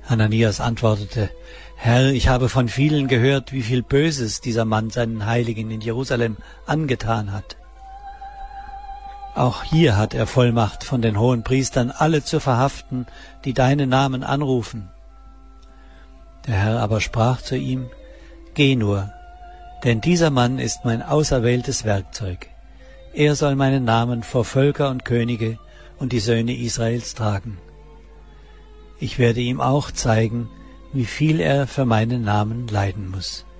Hananias antwortete: Herr, ich habe von vielen gehört, wie viel Böses dieser Mann seinen Heiligen in Jerusalem angetan hat. Auch hier hat er Vollmacht von den Hohenpriestern, alle zu verhaften, die deinen Namen anrufen. Der Herr aber sprach zu ihm: Geh nur, denn dieser Mann ist mein auserwähltes Werkzeug. Er soll meinen Namen vor Völker und Könige und die Söhne Israels tragen. Ich werde ihm auch zeigen, wie viel er für meinen Namen leiden muss.